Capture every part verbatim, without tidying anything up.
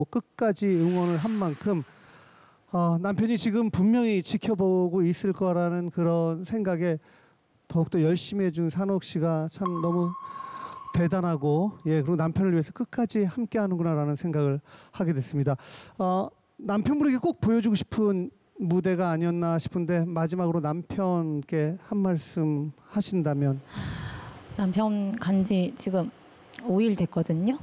끝까지 응원을 한 만큼 어, 남편이 지금 분명히 지켜보고 있을 거라는 그런 생각에 더욱더 열심히 해준 산옥 씨가 참 너무 대단하고, 예, 그리고 남편을 위해서 끝까지 함께 하는구나라는 생각을 하게 됐습니다. 어, 남편분에게 꼭 보여주고 싶은 무대가 아니었나 싶은데 마지막으로 남편께 한 말씀 하신다면. 남편 간지 지금 오 일 됐거든요.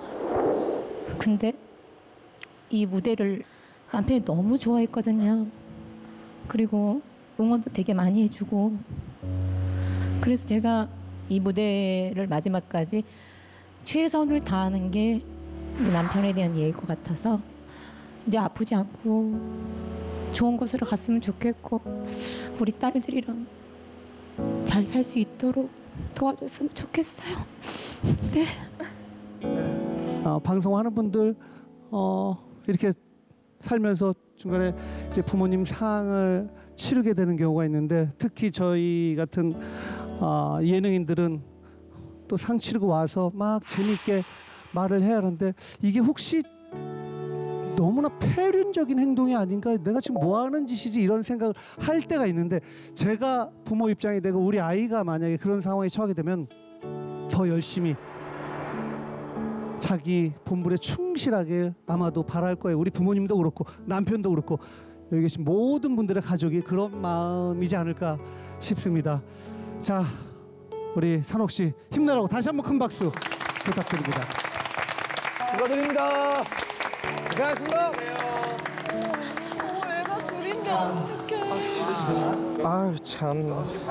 근데 이 무대를 남편이 너무 좋아했거든요. 그리고 응원도 되게 많이 해주고, 그래서 제가 이 무대를 마지막까지 최선을 다하는 게 우리 남편에 대한 예일 것 같아서 이제 아프지 않고 좋은 곳으로 갔으면 좋겠고 우리 딸들이랑 잘 살 수 있도록 도와줬으면 좋겠어요. 네. 어, 방송하는 분들 어, 이렇게 살면서 중간에 이제 부모님 상을 치르게 되는 경우가 있는데, 특히 저희 같은 어, 예능인들은 또 상 치르고 와서 막 재밌게 말을 해야 하는데, 이게 혹시 너무나 폐륜적인 행동이 아닌가, 내가 지금 뭐 하는 짓이지, 이런 생각을 할 때가 있는데, 제가 부모 입장이 되고 우리 아이가 만약에 그런 상황에 처하게 되면 더 열심히 자기 본분에 충실하게 아마도 바랄 거예요. 우리 부모님도 그렇고 남편도 그렇고 여기 계신 모든 분들의 가족이 그런 마음이지 않을까 싶습니다. 자, 우리 산옥 씨 힘내라고 다시 한번 큰 박수 부탁드립니다. 축하드립니다. 고생하셨습니다. 어머, 애가 둘인데 어떡해. 아유 참.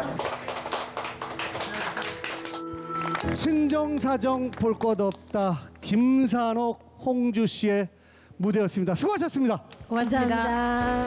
친정사정 볼 것 없다, 김산옥, 홍주 씨의 무대였습니다. 수고하셨습니다. 고맙습니다. 감사합니다.